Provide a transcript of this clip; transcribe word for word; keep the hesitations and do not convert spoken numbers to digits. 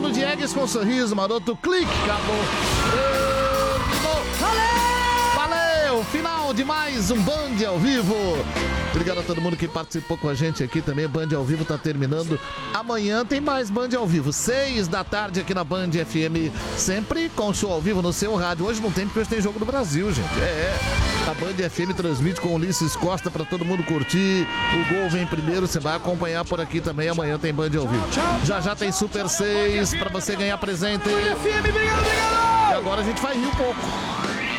Paulo Diegues com um sorriso maroto, clique, acabou. Valeu! Valeu! Final de mais um Band ao vivo. Obrigado a todo mundo que participou com a gente aqui também. Band ao vivo tá terminando. Amanhã tem mais Band ao vivo, seis da tarde aqui na Band F M, sempre com show ao vivo no seu rádio. Hoje não tem, porque hoje tem Jogo do Brasil, gente. É, é. A Band F M transmite com Ulisses Costa pra todo mundo curtir. O gol vem primeiro, você vai acompanhar por aqui também. Amanhã tem Band ao vivo. Já já tem Super seis pra você ganhar presente. Band F M, obrigado, obrigado! E agora a gente vai rir um pouco.